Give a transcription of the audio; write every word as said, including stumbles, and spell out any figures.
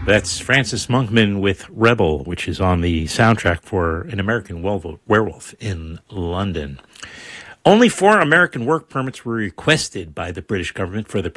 That's Francis Monkman with Rebel, which is on the soundtrack for An American Werewolf in London. Only four American work permits were requested by the British government for the